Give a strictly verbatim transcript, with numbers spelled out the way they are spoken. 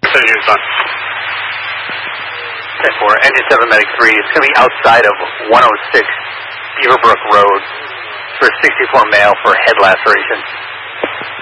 ten units on. ten four, engine seven medic three. It's going to be outside of one oh six Beaverbrook Road for sixty-four male for head laceration.